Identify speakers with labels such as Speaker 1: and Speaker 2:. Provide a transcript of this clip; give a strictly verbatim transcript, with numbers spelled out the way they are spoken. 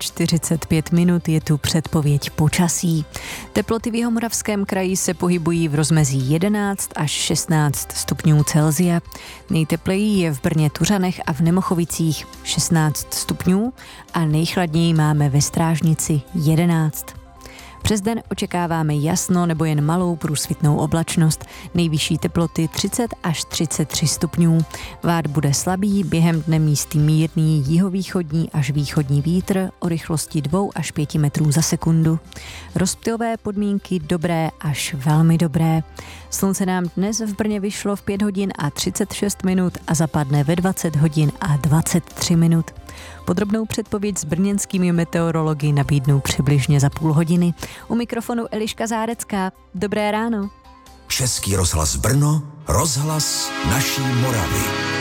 Speaker 1: čtyřicet pět minut je tu předpověď počasí. Teploty v Jihomoravském kraji se pohybují v rozmezí jedenáct až šestnáct stupňů Celsia. Nejtepleji je v Brně, Tuřanech a v Nemochovicích šestnáct stupňů a nejchladněji máme ve Strážnici jedenáct. Přes den očekáváme jasno nebo jen malou průsvitnou oblačnost. Nejvyšší teploty třicet až třicet tři stupňů. Vád bude slabý, během dne místy mírný jihovýchodní až východní vítr o rychlosti dva až pět metrů za sekundu. Rozptylové podmínky dobré až velmi dobré. Slunce nám dnes v Brně vyšlo v pět hodin a třicet šest minut a zapadne ve dvacet hodin a dvacet tři minut. Podrobnou předpověď s brněnskými meteorology nabídnou přibližně za půl hodiny. U mikrofonu Eliška Zárecká. Dobré ráno.
Speaker 2: Český rozhlas Brno, rozhlas naší Moravy.